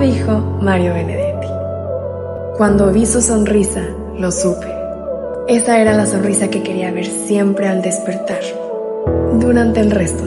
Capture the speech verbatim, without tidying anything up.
dijo Mario Benedetti. Cuando vi su sonrisa, lo supe. Esa era la sonrisa que quería ver siempre al despertar, durante el resto